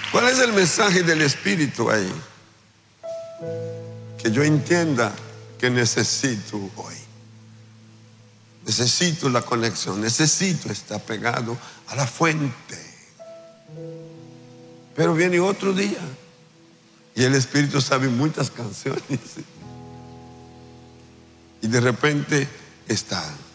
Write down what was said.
¿Cuál es el mensaje del Espíritu ahí? Que yo entienda que necesito hoy. Necesito la conexión, necesito estar pegado a la fuente. Pero viene otro día y el Espíritu sabe muchas canciones y de repente está